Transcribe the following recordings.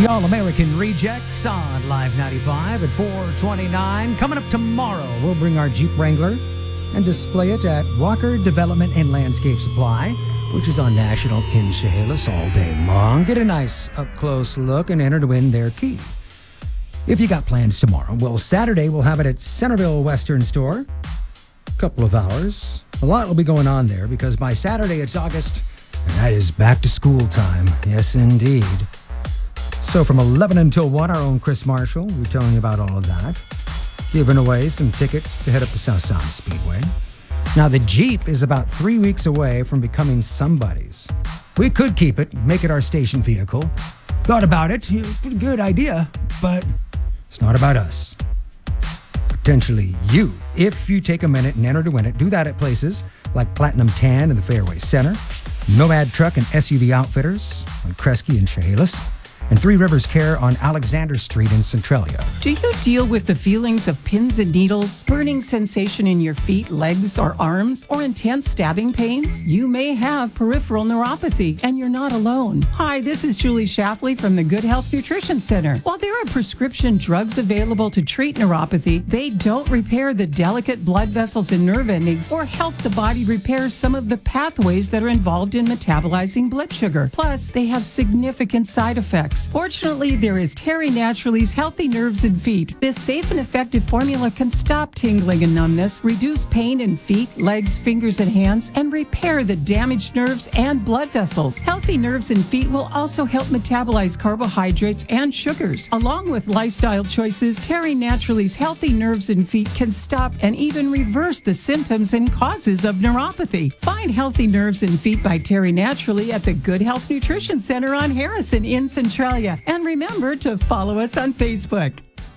The All-American Rejects on Live 95 at 4:29. Coming up tomorrow, we'll bring our Jeep Wrangler and display it at Walker Development and Landscape Supply, which is on National in Chehalis all day long. Get a nice up-close look and enter to win their key. If you got plans tomorrow, well, Saturday we'll have it at Centerville Western Store. Couple of hours. A lot will be going on there because by Saturday it's August, and that is back to school time. Yes, indeed. So from 11 until 1, our own Chris Marshall will be telling you about all of that. Giving away some tickets to head up to South Sound Speedway. Now, the Jeep is about 3 weeks away from becoming somebody's. We could keep it, make it our station vehicle. Thought about it. Pretty good idea, but it's not about us. Potentially you. If you take a minute and enter to win it, do that at places like Platinum Tan in the Fairway Center, Nomad Truck and SUV Outfitters on Kresge and Chehalis, and Three Rivers Care on Alexander Street in Centralia. Do you deal with the feelings of pins and needles, burning sensation in your feet, legs, or arms, or intense stabbing pains? You may have peripheral neuropathy, and you're not alone. Hi, this is Julie Shafley from the Good Health Nutrition Center. While there are prescription drugs available to treat neuropathy, they don't repair the delicate blood vessels and nerve endings or help the body repair some of the pathways that are involved in metabolizing blood sugar. Plus, they have significant side effects. Fortunately, there is Terry Naturally's Healthy Nerves and Feet. This safe and effective formula can stop tingling and numbness, reduce pain in feet, legs, fingers, and hands, and repair the damaged nerves and blood vessels. Healthy Nerves and Feet will also help metabolize carbohydrates and sugars. Along with lifestyle choices, Terry Naturally's Healthy Nerves and Feet can stop and even reverse the symptoms and causes of neuropathy. Find Healthy Nerves and Feet by Terry Naturally at the Good Health Nutrition Center on Harrison in Centralia. And remember to follow us on Facebook.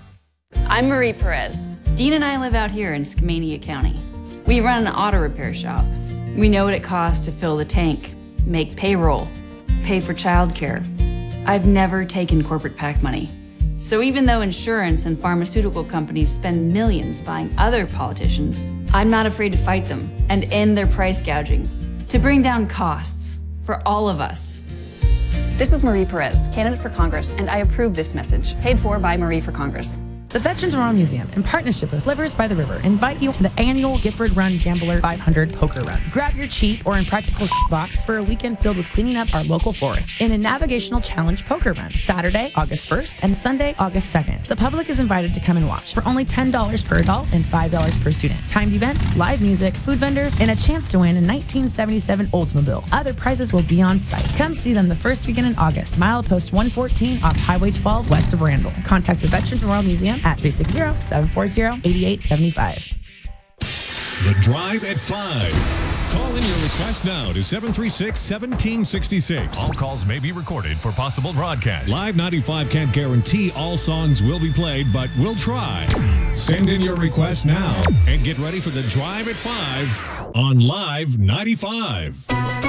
I'm Marie Perez. Dean and I live out here in Skamania County. We run an auto repair shop. We know what it costs to fill the tank, make payroll, pay for childcare. I've never taken corporate PAC money. So even though insurance and pharmaceutical companies spend millions buying other politicians, I'm not afraid to fight them and end their price gouging to bring down costs for all of us. This is Marie Perez, candidate for Congress, and I approve this message, paid for by Marie for Congress. The Veterans Memorial Museum, in partnership with Livers by the River, invite you to the annual Gifford Run Gambler 500 Poker Run. Grab your cheap or impractical box for a weekend filled with cleaning up our local forests in a navigational challenge poker run, Saturday, August 1st, and Sunday, August 2nd. The public is invited to come and watch for only $10 per adult and $5 per student. Timed events, live music, food vendors, and a chance to win a 1977 Oldsmobile. Other prizes will be on site. Come see them the first weekend in August, milepost 114 off Highway 12 west of Randall. Contact the Veterans Memorial Museum at 360-740-8875. The Drive at 5. Call in your request now to 736-1766. All calls may be recorded for possible broadcast. Live 95 can't guarantee all songs will be played, but we'll try. Send in your request now and get ready for the Drive at 5 on Live 95.